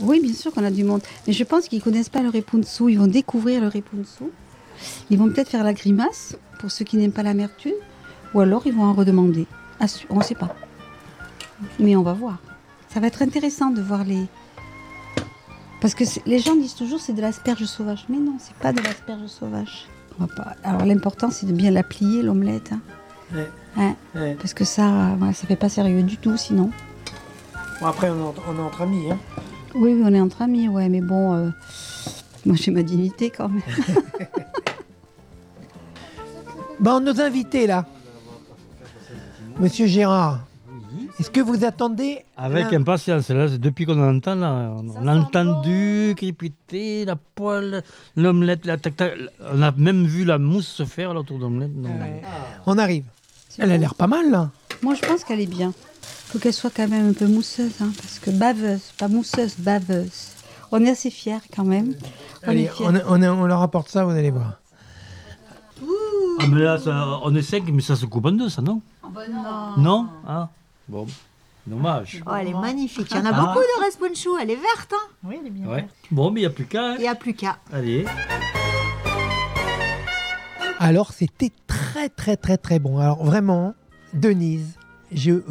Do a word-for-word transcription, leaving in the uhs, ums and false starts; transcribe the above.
Oui, bien sûr qu'on a du monde. Mais je pense qu'ils ne connaissent pas le repunsu. Ils vont découvrir le repunsu. Ils vont peut-être faire la grimace, pour ceux qui n'aiment pas l'amertume. Ou alors, ils vont en redemander. On ne sait pas. Mais on va voir. Ça va être intéressant de voir les... Parce que les gens disent toujours que c'est de l'asperge sauvage. Mais non, c'est pas de l'asperge sauvage. On va pas... Alors, l'important, c'est de bien la plier, l'omelette. Hein. Ouais. Hein Ouais. Parce que ça, ouais, ça fait pas sérieux du tout, sinon. Bon, après, on est, entre, on est entre amis. Hein. Oui, oui, on est entre amis, ouais, mais bon, euh, moi j'ai ma dignité quand même. Bon, nos invités là. Monsieur Gérard, oui. Est-ce que vous attendez avec un... impatience, là, depuis qu'on entend, là, on, on a entendu crépiter la poêle, l'omelette, la tac, tac, on a même vu la mousse se faire là, autour de l'omelette. Ouais. On arrive. C'est Elle bon. A l'air pas mal là. Moi je pense qu'elle est bien. Il faut qu'elle soit quand même un peu mousseuse, hein, parce que baveuse, pas mousseuse, baveuse. On est assez fiers quand même. On Allez, est fiers. On, on, on leur apporte ça, vous allez voir. Ah, mais là, ça, on est cinq, mais ça se coupe en deux, ça, non? Oh ben non. Non ah. Bon, dommage. Oh, elle est magnifique. Il y en a ah. beaucoup de responchou. Elle est verte, hein? Oui, elle est bien ouais. verte. Bon, mais il n'y a plus qu'à. Hein. Il n'y a plus qu'à. Allez. Alors, c'était très, très, très, très bon. Alors, vraiment, Denise, je